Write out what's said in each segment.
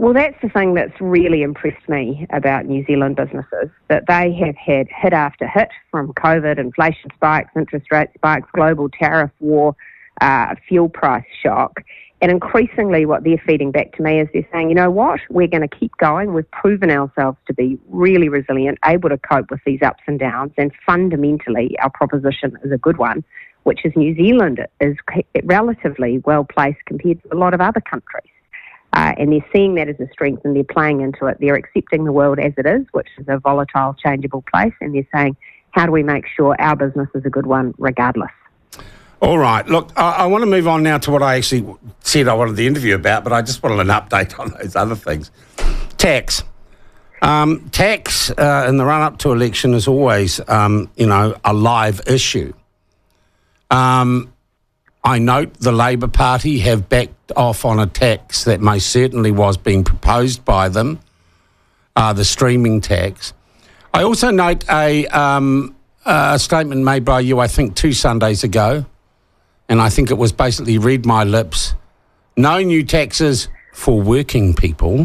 Well, that's the thing that's really impressed me about New Zealand businesses, that they have had hit after hit from COVID, inflation spikes, interest rate spikes, global tariff war, fuel price shock. And increasingly what they're feeding back to me is they're saying, you know what, we're going to keep going. We've proven ourselves to be really resilient, able to cope with these ups and downs, and fundamentally our proposition is a good one, which is New Zealand is relatively well placed compared to a lot of other countries. And they're seeing that as a strength and they're playing into it. They're accepting the world as it is, which is a volatile, changeable place, and they're saying, how do we make sure our business is a good one regardless? All right. Look, I want to move on now to what I actually said I wanted the interview about, but I just wanted an update on those other things. Tax. Tax in the run-up to election is always, a live issue. I note the Labour Party have backed off on a tax that most certainly was being proposed by them, the streaming tax. I also note a statement made by you, I think, 2 Sundays ago, and I think it was basically read my lips, no new taxes for working people.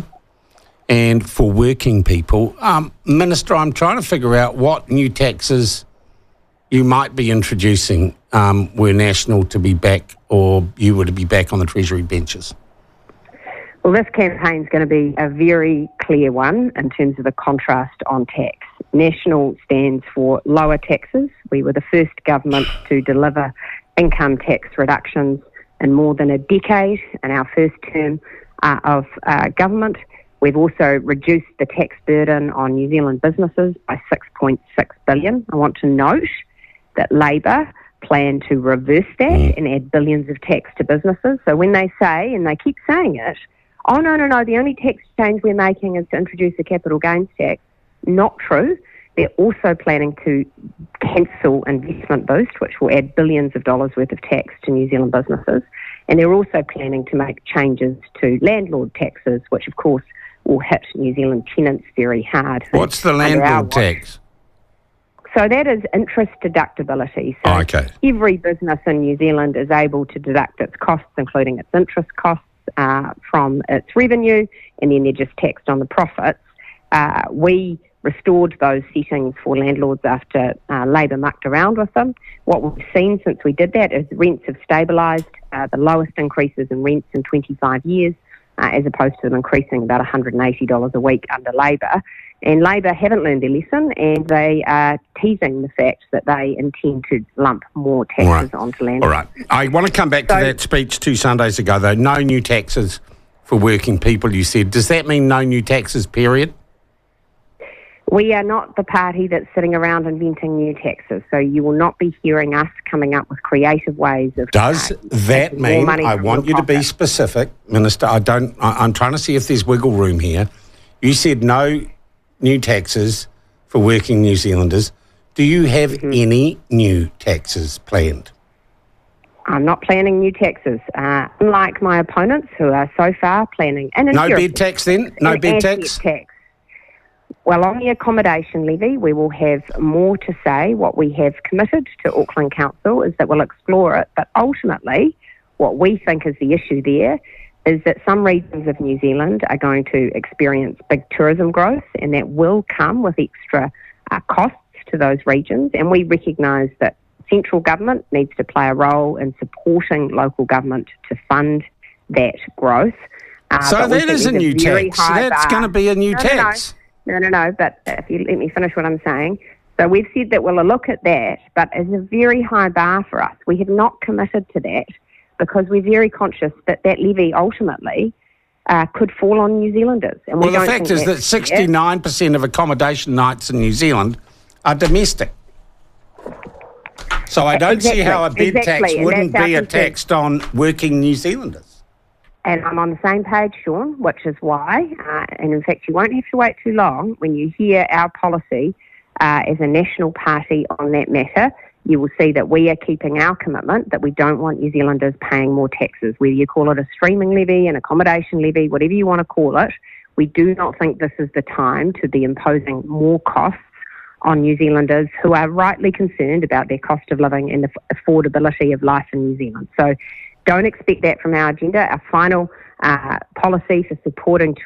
And for working people, Minister, I'm trying to figure out what new taxes you might be introducing were National to be back, or you were to be back on the Treasury benches. Well, this campaign is going to be a very clear one in terms of the contrast on tax. National stands for lower taxes. We were the first government to deliver income tax reductions in more than a decade in our first term of government. We've also reduced the tax burden on New Zealand businesses by $6.6 billion. I want to note that Labour plan to reverse that and add billions of tax to businesses. So when they say, and they keep saying it, oh, no, the only tax change we're making is to introduce a capital gains tax, not true. They're also planning to cancel Investment Boost, which will add billions of dollars worth of tax to New Zealand businesses. And they're also planning to make changes to landlord taxes, which, of course, will hit New Zealand tenants very hard. What's the landlord tax? So that is interest deductibility. So every business in New Zealand is able to deduct its costs, including its interest costs, from its revenue, and then they're just taxed on the profits. We restored those settings for landlords after Labour mucked around with them. What we've seen since we did that is rents have stabilised, the lowest increases in rents in 25 years, as opposed to them increasing about $180 a week under Labour. And Labour haven't learned their lesson, and they are teasing the fact that they intend to lump more taxes onto landlords. All right. I want to come back to that speech 2 Sundays ago, though. No new taxes for working people, you said. Does that mean no new taxes, period? We are not the party that's sitting around inventing new taxes, so you will not be hearing us coming up with creative ways of... Does that mean, I want you to be specific, Minister, I'm trying to see if there's wiggle room here. You said no new taxes for working New Zealanders. Do you have any new taxes planned? I'm not planning new taxes, unlike my opponents who are so far planning... No bed tax then? No bed tax? Well, on the accommodation levy, we will have more to say. What we have committed to Auckland Council is that we'll explore it, but ultimately what we think is the issue there is that some regions of New Zealand are going to experience big tourism growth, and that will come with extra costs to those regions, and we recognise that central government needs to play a role in supporting local government to fund that growth. So that is a new tax. That's going to be a new tax. No, but if you let me finish what I'm saying. So we've said that we'll look at that, but it's a very high bar for us. We have not committed to that because we're very conscious that that levy ultimately could fall on New Zealanders. And the fact is that 69% of accommodation nights in New Zealand are domestic. So I don't see how a bed tax wouldn't be a tax on working New Zealanders. And I'm on the same page, Sean, which is why, and in fact you won't have to wait too long, when you hear our policy as a national party on that matter, you will see that we are keeping our commitment that we don't want New Zealanders paying more taxes, whether you call it a streaming levy, an accommodation levy, whatever you want to call it. We do not think this is the time to be imposing more costs on New Zealanders who are rightly concerned about their cost of living and the affordability of life in New Zealand. So don't expect that from our agenda. Our final policy for supporting